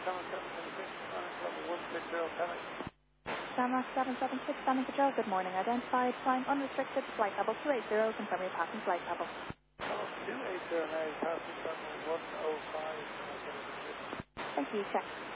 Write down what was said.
Denmark 776, Denmark Control, good morning. Identified, flying unrestricted, flight level 280, confirm your passing flight level. 280 now, passing level 105. Thank you, check.